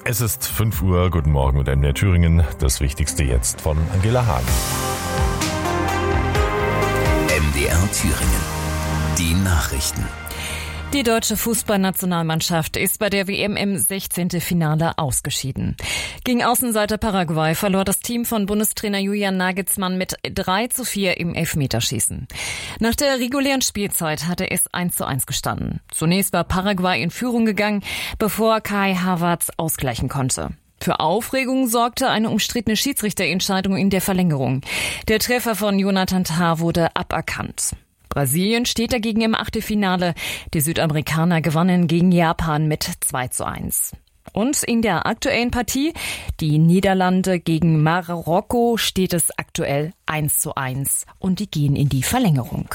Es ist 5 Uhr, guten Morgen mit MDR Thüringen. Das Wichtigste jetzt von Angela Hahn. MDR Thüringen. Die Nachrichten. Die deutsche Fußballnationalmannschaft ist bei der WM im 16. Finale ausgeschieden. Gegen Außenseiter Paraguay verlor das Team von Bundestrainer Julian Nagelsmann mit 3:4 im Elfmeterschießen. Nach der regulären Spielzeit hatte es 1:1 gestanden. Zunächst war Paraguay in Führung gegangen, bevor Kai Havertz ausgleichen konnte. Für Aufregung sorgte eine umstrittene Schiedsrichterentscheidung in der Verlängerung. Der Treffer von Jonathan Tah wurde aberkannt. Brasilien steht dagegen im Achtelfinale. Die Südamerikaner gewannen gegen Japan mit 2:1. Und in der aktuellen Partie, die Niederlande gegen Marokko, steht es aktuell 1:1 und die gehen in die Verlängerung.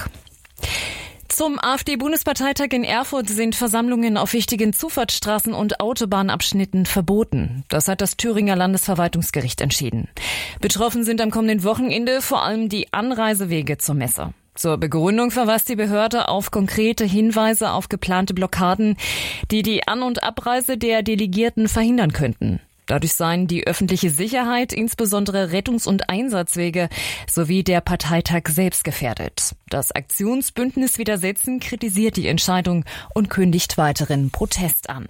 Zum AfD-Bundesparteitag in Erfurt sind Versammlungen auf wichtigen Zufahrtsstraßen und Autobahnabschnitten verboten. Das hat das Thüringer Landesverwaltungsgericht entschieden. Betroffen sind am kommenden Wochenende vor allem die Anreisewege zur Messe. Zur Begründung verweist die Behörde auf konkrete Hinweise auf geplante Blockaden, die die An- und Abreise der Delegierten verhindern könnten. Dadurch seien die öffentliche Sicherheit, insbesondere Rettungs- und Einsatzwege sowie der Parteitag selbst gefährdet. Das Aktionsbündnis Widersetzen kritisiert die Entscheidung und kündigt weiteren Protest an.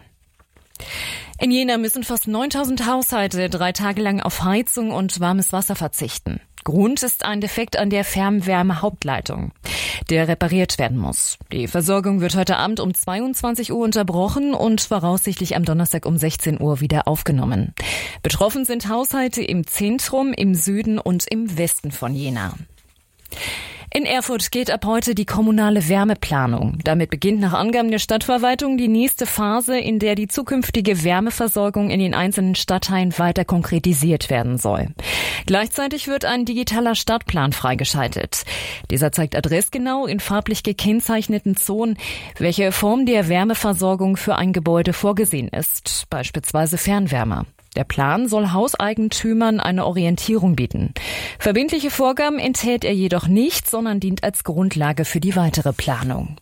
In Jena müssen fast 9.000 Haushalte 3 Tage lang auf Heizung und warmes Wasser verzichten. Grund ist ein Defekt an der Fernwärme-Hauptleitung, der repariert werden muss. Die Versorgung wird heute Abend um 22 Uhr unterbrochen und voraussichtlich am Donnerstag um 16 Uhr wieder aufgenommen. Betroffen sind Haushalte im Zentrum, im Süden und im Westen von Jena. In Erfurt geht ab heute die kommunale Wärmeplanung. Damit beginnt nach Angaben der Stadtverwaltung die nächste Phase, in der die zukünftige Wärmeversorgung in den einzelnen Stadtteilen weiter konkretisiert werden soll. Gleichzeitig wird ein digitaler Stadtplan freigeschaltet. Dieser zeigt adressgenau in farblich gekennzeichneten Zonen, welche Form der Wärmeversorgung für ein Gebäude vorgesehen ist, beispielsweise Fernwärme. Der Plan soll Hauseigentümern eine Orientierung bieten. Verbindliche Vorgaben enthält er jedoch nicht, sondern dient als Grundlage für die weitere Planung.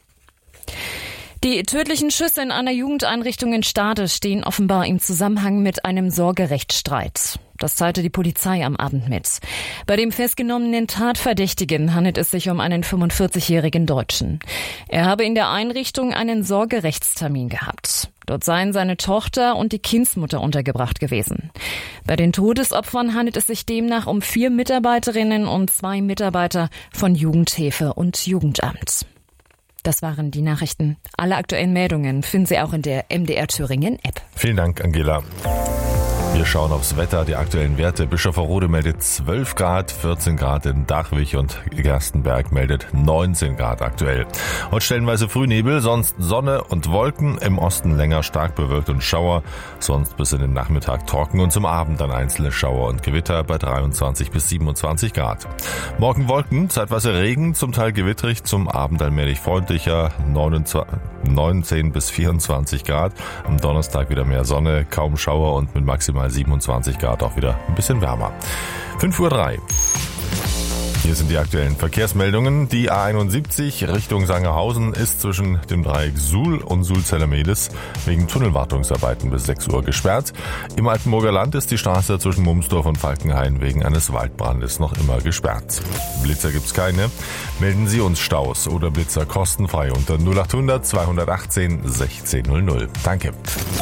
Die tödlichen Schüsse in einer Jugendeinrichtung in Stade stehen offenbar im Zusammenhang mit einem Sorgerechtsstreit. Das teilte die Polizei am Abend mit. Bei dem festgenommenen Tatverdächtigen handelt es sich um einen 45-jährigen Deutschen. Er habe in der Einrichtung einen Sorgerechtstermin gehabt. Dort seien seine Tochter und die Kindsmutter untergebracht gewesen. Bei den Todesopfern handelt es sich demnach um 4 Mitarbeiterinnen und 2 Mitarbeiter von Jugendhilfe und Jugendamt. Das waren die Nachrichten. Alle aktuellen Meldungen finden Sie auch in der MDR Thüringen App. Vielen Dank, Angela. Wir schauen aufs Wetter, die aktuellen Werte. Bischofferode meldet 12 Grad, 14 Grad in Dachwig und Gerstenberg meldet 19 Grad aktuell. Heute stellenweise Frühnebel, sonst Sonne und Wolken, im Osten länger stark bewölkt und Schauer, sonst bis in den Nachmittag trocken und zum Abend dann einzelne Schauer und Gewitter bei 23 bis 27 Grad. Morgen Wolken, zeitweise Regen, zum Teil gewittrig, zum Abend allmählich freundlicher, 19 bis 24 Grad. Am Donnerstag wieder mehr Sonne, kaum Schauer und mit maximal 27 Grad auch wieder ein bisschen wärmer. 5:03 Uhr. Hier sind die aktuellen Verkehrsmeldungen. Die A71 Richtung Sangerhausen ist zwischen dem Dreieck Suhl und Sulzellermedes wegen Tunnelwartungsarbeiten bis 6 Uhr gesperrt. Im Altenburger Land ist die Straße zwischen Mumsdorf und Falkenhain wegen eines Waldbrandes noch immer gesperrt. Blitzer gibt's keine. Melden Sie uns Staus oder Blitzer kostenfrei unter 0800 218 1600. Danke.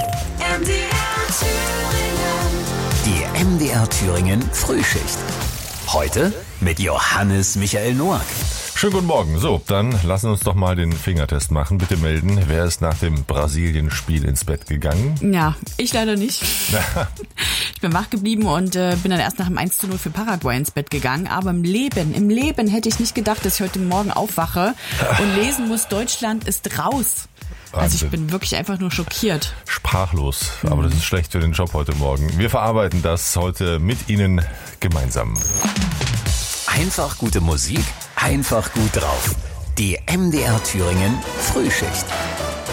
Die MDR Thüringen Frühschicht. Heute mit Johannes Michael Noack. Schönen guten Morgen. So, dann lassen wir uns doch mal den Fingertest machen. Bitte melden, wer ist nach dem Brasilien-Spiel ins Bett gegangen? Ja, ich leider nicht. Ich bin wach geblieben und bin dann erst nach dem 1:0 für Paraguay ins Bett gegangen. Aber im Leben hätte ich nicht gedacht, dass ich heute Morgen aufwache und lesen muss, Deutschland ist raus. Also ich bin wirklich einfach nur schockiert. Sprachlos, aber das ist schlecht für den Job heute Morgen. Wir verarbeiten das heute mit Ihnen gemeinsam. Einfach gute Musik, einfach gut drauf. Die MDR Thüringen Frühschicht.